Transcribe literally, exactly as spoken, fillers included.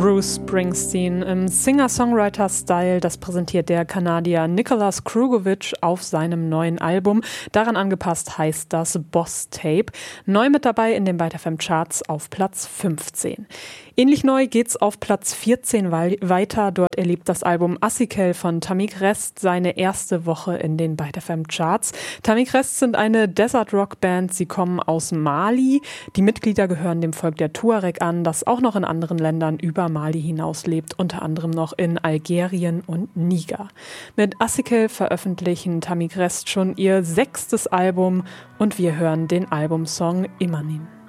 Bruce Springsteen im Singer-Songwriter-Style, das präsentiert der Kanadier Nicholas Krugovich auf seinem neuen Album. Daran angepasst heißt das Boss Tape. Neu mit dabei in den Byte F M Charts auf Platz fünfzehn. Ähnlich neu geht's auf Platz vierzehn weiter. Dort erlebt das Album Assikel von Tamik Rest seine erste Woche in den Byte F M Charts. Tamik Rest sind eine Desert-Rock-Band. Sie kommen aus Mali. Die Mitglieder gehören dem Volk der Tuareg an, das auch noch in anderen Ländern über Mali hinaus lebt, unter anderem noch in Algerien und Niger. Mit Assikel veröffentlichen Tamik Rest schon ihr sechstes Album und wir hören den Albumsong Imanin.